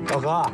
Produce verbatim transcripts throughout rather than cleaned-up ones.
老何，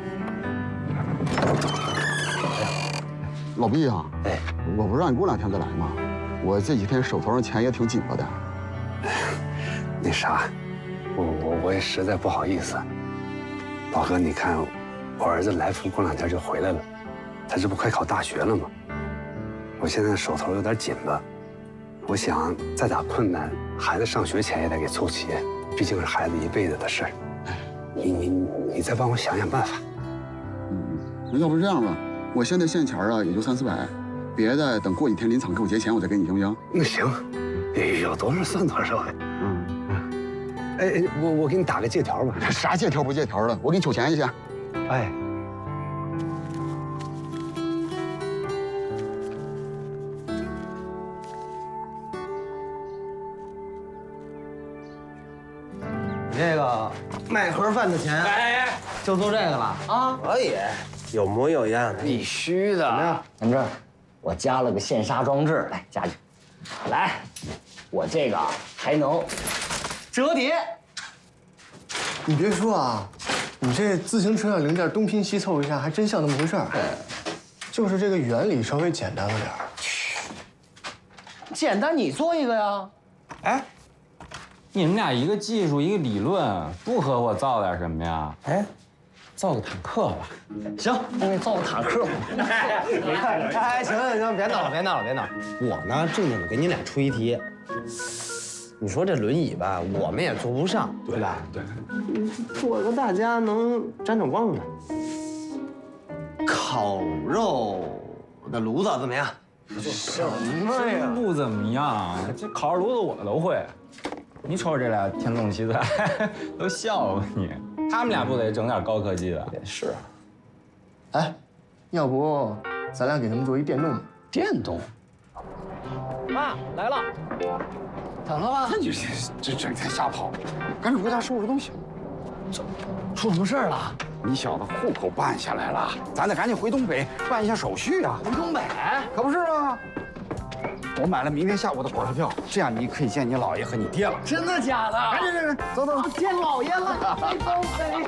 老毕啊， 哎， 我不是让你过两天再来吗？我这几天手头上钱也挺紧巴的。 那啥，我我我也实在不好意思。老何，你看，我儿子来福过两天就回来了，他这不快考大学了吗？我现在手头有点紧巴，我想再咋困难，孩子上学钱也得给凑齐，毕竟是孩子一辈子的事儿。你你你再帮我想想办法。 嗯，那要不这样吧，我现在现钱啊也就三四百，别的等过几天临场给我结钱，我再给你，行不行？ 那行，有多少算多少呗。嗯嗯。哎哎，我我给你打个借条吧。 啥借条不借条的，我给你取钱去。 哎。 这个卖盒饭的钱，哎哎哎，就做这个了啊！ 可以，有模有样的， 必须的。怎么样？ 咱这儿我加了个线刹装置，来加去。来，我这个还能折叠。 你别说啊，你这自行车上零件东拼西凑一下，还真像那么回事儿。就是这个原理稍微简单了点儿。 简单，你做一个呀。 哎。你们俩一个技术一个理论，不合伙造点什么呀？哎，造个坦克吧。 行，那造个坦克。 哎，行行行，别闹了，别闹了，别闹了。我呢，正经给你俩出一题。你说这轮椅吧，我们也坐不上，对吧？对。做个大家能沾着光的。 烤肉的炉子怎么样？ 什么呀？不怎么样，这烤肉炉子我都会。你瞅瞅这俩天纵奇才，都笑话你。他们俩不得整点高科技的？ 也是。 哎，要不咱俩给他们做一电动的？ 电动。妈来了，疼了吧？ 你这这整天瞎跑，赶紧回家收拾东西。 这出什么事儿了？ 你小子户口办下来了，咱得赶紧回东北办一下手续啊。 回东北？ 可不是啊。我买了明天下午的火车票，这样你可以见你姥爷和你爹了。 真的假的？ 赶紧，赶紧，走走， 见姥爷了，回东北。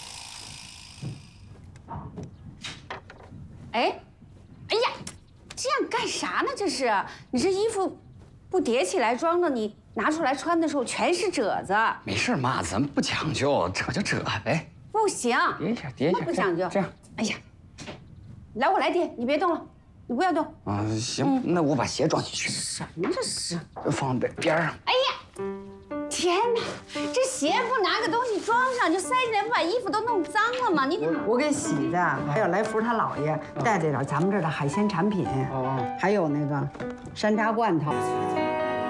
哎，哎呀，这样干啥呢？这是你这衣服不叠起来装着，你拿出来穿的时候全是褶子。 没事，妈，咱不讲究，折就折呗。 不行， 叠一下，叠一下， 不讲究。 这样， 哎呀，来，我来叠，你别动了。你不要动啊！行，嗯、那我把鞋装进去。 什么这是？ 放边边上。 哎呀，天哪！这鞋不拿个东西装上就塞进来，不把衣服都弄脏了吗？你我给洗的，还有来福他姥爷带这点咱们这儿的海鲜产品，哦，还有那个山楂罐头。